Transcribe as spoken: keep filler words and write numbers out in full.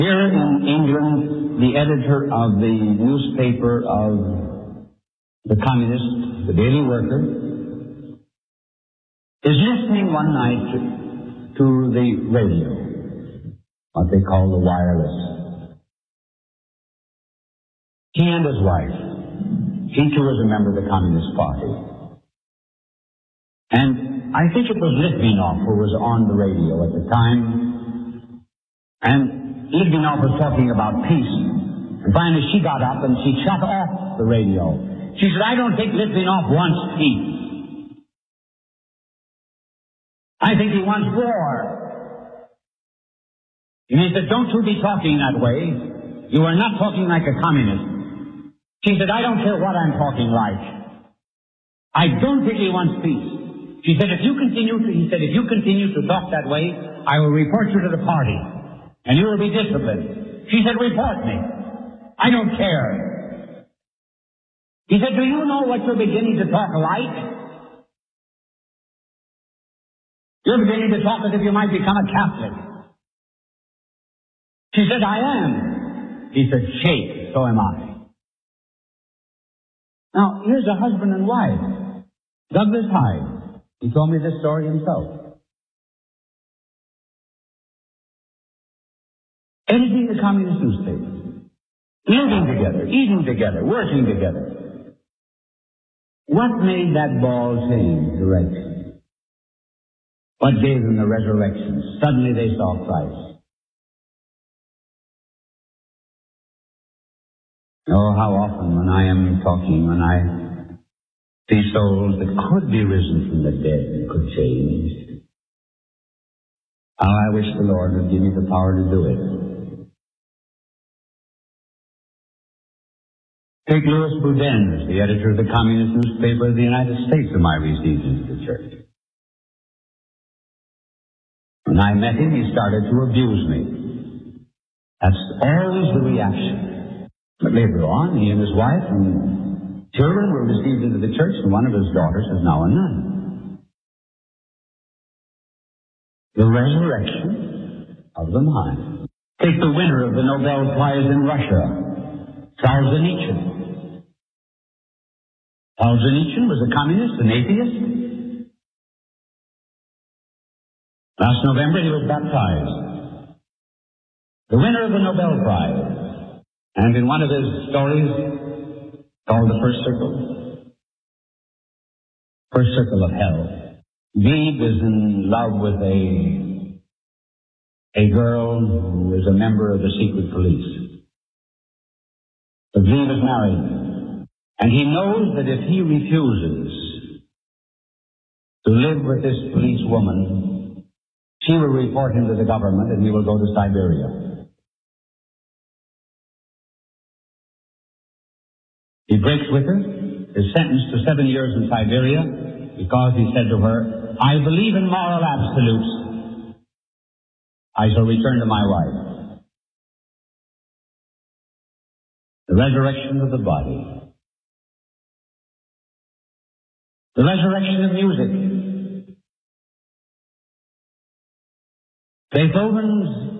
Here in England, the editor of the newspaper of the Communist, the Daily Worker, is listening one night to, to the radio, what they call the wireless. He and his wife, he too was a member of the Communist Party. And I think it was Litvinov who was on the radio at the time. And Litvinov was talking about peace. And finally she got up and she shut off the radio. She said, I don't think Litvinov wants peace. I think he wants war. And he said, don't you be talking that way. You are not talking like a communist. She said, I don't care what I'm talking like. I don't think he wants peace. She said, if you continue to, he said, if you continue to talk that way, I will report you to the party. And you will be disciplined. She said, report me. I don't care. He said, do you know what you're beginning to talk like? You're beginning to talk as if you might become a Catholic. She said, I am. He said, shake, so am I. Now, here's a husband and wife. Douglas Hyde. He told me this story himself. Editing the communist newspaper, living together, eating together, working together. What made that ball change direction? What gave them the resurrection? Suddenly they saw Christ. Oh, how often when I am talking, when I see souls that could be risen from the dead and could change, how I wish the Lord would give me the power to do it. Take Louis Boudin, the editor of the Communist newspaper of the United States, whom I received into the church. When I met him, he started to abuse me. That's always the reaction. But later on, he and his wife and children were received into the church, and one of his daughters is now a nun. The resurrection of the mind. Take the winner of the Nobel Prize in Russia, Solzhenitsyn. Solzhenitsyn was a communist, an atheist. Last November he was baptized. The winner of the Nobel Prize. And in one of his stories, called The First Circle, First Circle of Hell, Gleb is in love with a, a girl who is a member of the secret police. But Gleb is married. And he knows that if he refuses to live with this police woman, she will report him to the government and he will go to Siberia. He breaks with her, is sentenced to seven years in Siberia because he said to her, I believe in moral absolutes. I shall return to my wife. The resurrection of the body. The resurrection of music. Beethoven's